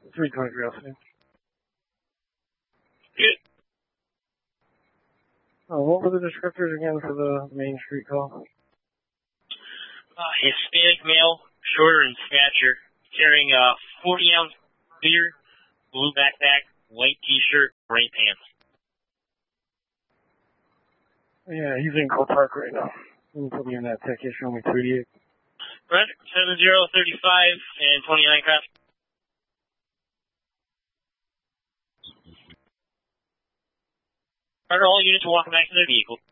323 Austin. Good. What were the descriptors again for the Main Street call? Hispanic male, shorter in stature, carrying a 40-ounce beer, blue backpack, white t-shirt, gray pants. Yeah, he's in Cole Park right now. Let me put me in that tech issue on me 38. Roger, 7035 and 29 cross. Roger, all units are walking back to their vehicle.